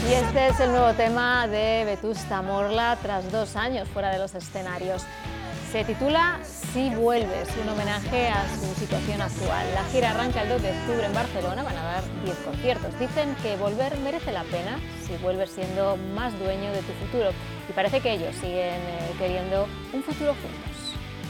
Y este es el nuevo tema de Vetusta Morla tras 2 años fuera de los escenarios. Se titula Si vuelves, un homenaje a su situación actual. La gira arranca el 2 de octubre en Barcelona, van a dar 10 conciertos. Dicen que volver merece la pena si vuelves siendo más dueño de tu futuro. Y parece que ellos siguen queriendo un futuro juntos.